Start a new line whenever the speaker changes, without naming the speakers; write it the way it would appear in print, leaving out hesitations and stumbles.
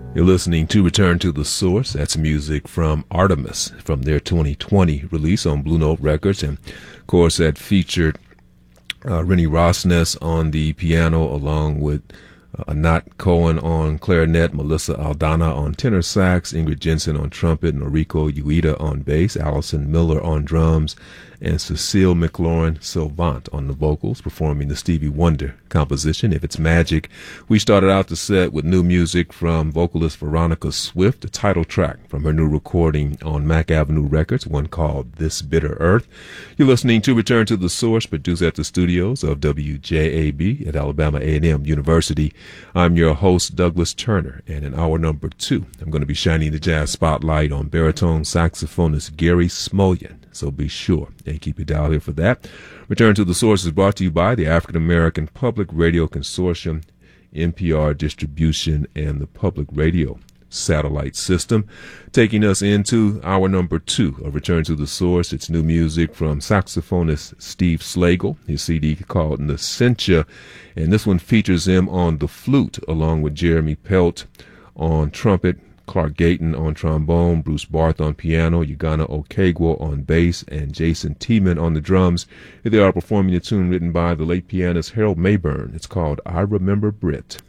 You're listening to Return to the Source. That's music from Artemis from their 2020 release on Blue Note Records. And, of course, that featured Rennie Rosnes on the piano along with Anat Cohen on clarinet, Melissa Aldana on tenor sax, Ingrid Jensen on trumpet, Noriko Ueda on bass, Allison Miller on drums, and Cecile McLaurin Sylvant on the vocals, performing the Stevie Wonder composition, If It's Magic. We started out the set with new music from vocalist Veronica Swift, a title track from her new recording on Mack Avenue Records, one called This Bitter Earth. You're listening to Return to the Source, produced at the studios of WJAB at Alabama A&M University. I'm your host, Douglas Turner, and in hour number 2, I'm going to be shining the jazz spotlight on baritone saxophonist Gary Smulyan. So be sure and keep your dial here for that. Return to the Source is brought to you by the African American Public Radio Consortium, NPR Distribution, and the Public Radio Satellite System. Taking us into hour number 2 of Return to the Source, it's new music from saxophonist Steve Slagle, his CD called Nascentia, and this one features him on the flute along with Jeremy Pelt on trumpet, Clark Gayton on trombone, Bruce Barth on piano, Ugana Okegwo on bass, and Jason Tiemann on the drums. Here they are performing a tune written by the late pianist Harold Mayburn. It's called I Remember Brit.